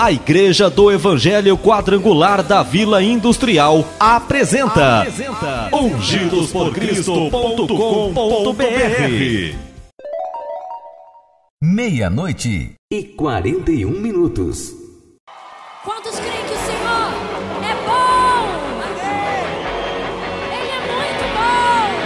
A Igreja do Evangelho Quadrangular da Vila Industrial apresenta ungidosporcristo.com.br. 00:41. Quantos creem que o Senhor é bom?